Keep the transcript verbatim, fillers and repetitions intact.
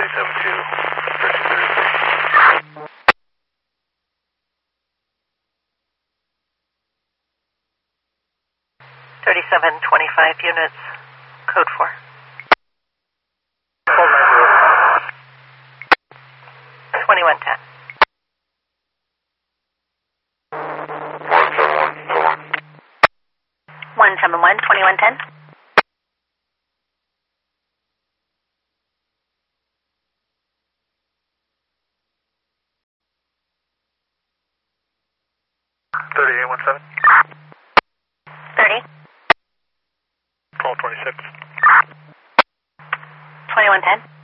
seven two, thirty-three. thirty-seven twenty-five units, code four. twenty-one ten. one seven one, twenty-one ten. thirty-eight one seven. thirty. twelve twenty-six. twenty-one ten.